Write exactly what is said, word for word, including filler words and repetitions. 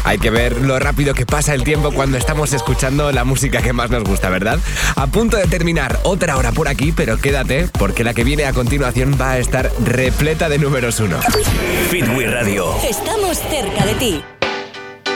Hay que ver lo rápido que pasa el tiempo cuando estamos escuchando la música que más nos gusta, ¿verdad? A punto de terminar otra hora por aquí, pero quédate, porque la que viene a continuación va a estar repleta de números uno. Hit Wii Radio. Estamos cerca de ti.